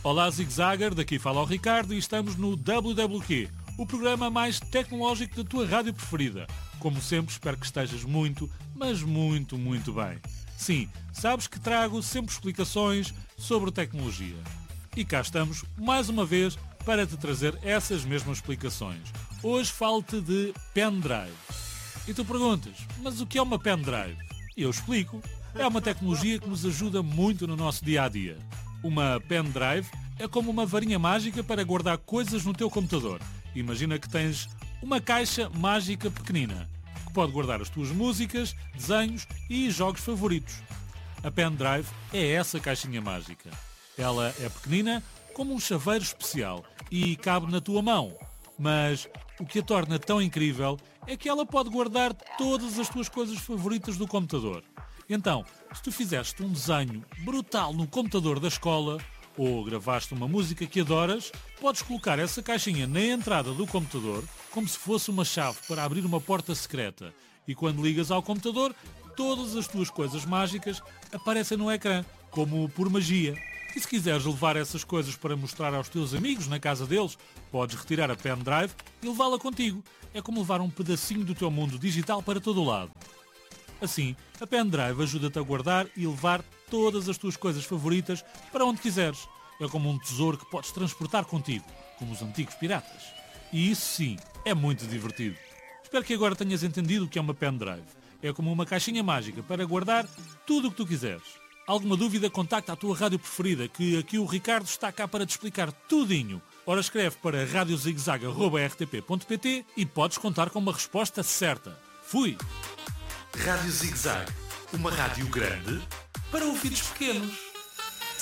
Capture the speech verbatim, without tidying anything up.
Olá, Zig-Zagger, daqui fala o Ricardo e estamos no W W Q, o programa mais tecnológico da tua rádio preferida. Como sempre, espero que estejas muito, mas muito, muito bem. Sim, sabes que trago sempre explicações sobre tecnologia. E cá estamos, mais uma vez, para te trazer essas mesmas explicações. Hoje falo-te de pendrive. E tu perguntas, mas o que é uma pendrive? E eu explico. É uma tecnologia que nos ajuda muito no nosso dia-a-dia. Uma pendrive é como uma varinha mágica para guardar coisas no teu computador. Imagina que tens uma caixa mágica pequenina, que pode guardar as tuas músicas, desenhos e jogos favoritos. A pendrive é essa caixinha mágica. Ela é pequenina, como um chaveiro especial, e cabe na tua mão. Mas o que a torna tão incrível é que ela pode guardar todas as tuas coisas favoritas do computador. Então, se tu fizeste um desenho brutal no computador da escola ou gravaste uma música que adoras, podes colocar essa caixinha na entrada do computador como se fosse uma chave para abrir uma porta secreta. E quando ligas ao computador, todas as tuas coisas mágicas aparecem no ecrã, como por magia. E se quiseres levar essas coisas para mostrar aos teus amigos na casa deles, podes retirar a pendrive e levá-la contigo. É como levar um pedacinho do teu mundo digital para todo o lado. Assim, a pendrive ajuda-te a guardar e levar todas as tuas coisas favoritas para onde quiseres. É como um tesouro que podes transportar contigo, como os antigos piratas. E isso sim, é muito divertido. Espero que agora tenhas entendido o que é uma pendrive. É como uma caixinha mágica para guardar tudo o que tu quiseres. Alguma dúvida, contacta a tua rádio preferida, que aqui o Ricardo está cá para te explicar tudinho. Ora, escreve para rádio zigzag arroba r t p ponto p t e podes contar com uma resposta certa. Fui! Rádio Zig-Zag, uma rádio grande para ouvidos pequenos.